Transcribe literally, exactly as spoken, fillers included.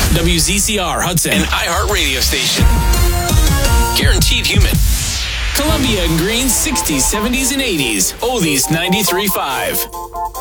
W Z C R Hudson, an iHeart radio station. Guaranteed human. Columbia and Green sixties, seventies, and eighties. Oldies ninety-three point five.